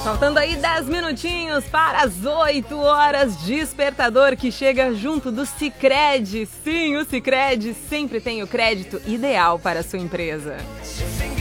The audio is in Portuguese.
Faltando aí 10 minutinhos para as 8 horas, despertador que chega junto do Sicredi. Sim, o Sicredi sempre tem o crédito ideal para a sua empresa.